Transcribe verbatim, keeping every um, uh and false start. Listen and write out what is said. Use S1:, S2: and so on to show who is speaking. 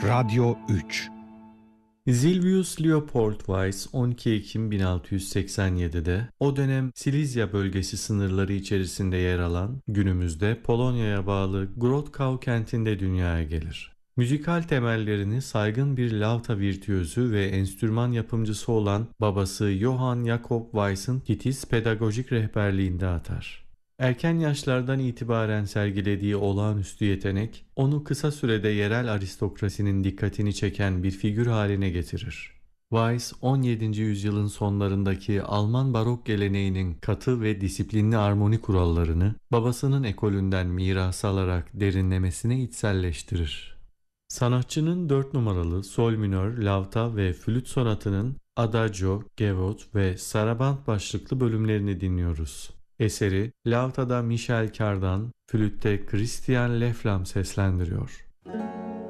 S1: Radyo üç.
S2: Silvius Leopold Weiss on iki Ekim bin altı yüz seksen yedi'de o dönem Silizya bölgesi sınırları içerisinde yer alan günümüzde Polonya'ya bağlı Grodkau kentinde dünyaya gelir. Müzikal temellerini saygın bir lavta virtüözü ve enstrüman yapımcısı olan babası Johann Jakob Weiss'ın titiz pedagojik rehberliğinde atar. Erken yaşlardan itibaren sergilediği olağanüstü yetenek, onu kısa sürede yerel aristokrasinin dikkatini çeken bir figür haline getirir. Weiss, on yedinci yüzyılın sonlarındaki Alman barok geleneğinin katı ve disiplinli armoni kurallarını babasının ekolünden miras alarak derinlemesine içselleştirir. Sanatçının dört numaralı sol minör, lavta ve flüt sonatının Adagio, Gavotte ve Saraband başlıklı bölümlerini dinliyoruz. Eseri lavtada Michel Cardan, flütte Christian Leflam seslendiriyor.